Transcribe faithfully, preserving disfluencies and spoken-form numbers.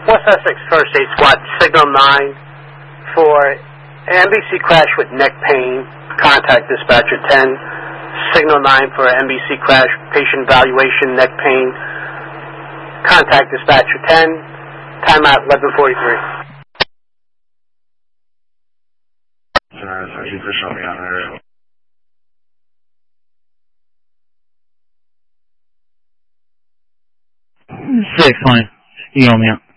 West Essex First Aid Squad, Signal nine for N B C crash with neck pain. Contact dispatcher ten. Signal nine for N B C crash, patient evaluation, neck pain. Contact dispatcher ten. Timeout eleven forty-three. Thank you for showing me on there. Six, fine. You know me out.